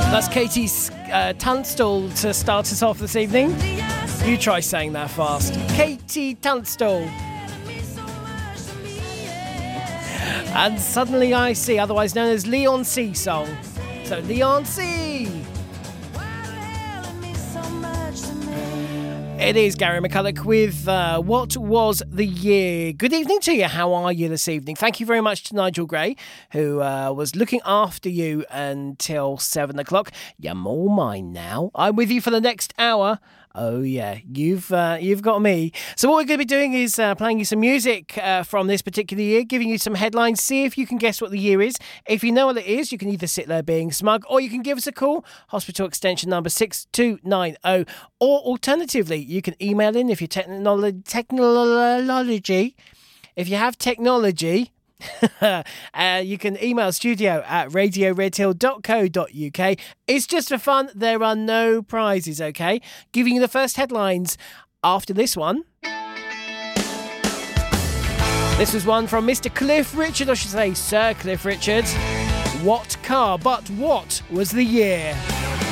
That's Katie Tunstall to start us off this evening. You try saying that fast. Katie Tunstall. And Suddenly I See, otherwise known as Leon C song. So Leon C. It is Gary McCulloch with What Was the Year? Good evening to you. How are you this evening? Thank you very much to Nigel Gray, who was looking after you until 7 o'clock. You're all mine now. I'm with you for the next hour. Oh yeah, you've got me. So what we're going to be doing is playing you some music from this particular year, giving you some headlines, see if you can guess what the year is. If you know what it is, you can either sit there being smug, or you can give us a call, hospital extension number 6290, or alternatively, you can email in if you technology. If you have technology, you can email studio@radioredhill.co.uk. It's just for fun. There are no prizes, okay? Giving you the first headlines after this one. This was one from Mr. Cliff Richard, I should say Sir Cliff Richard. What car, but what was the year?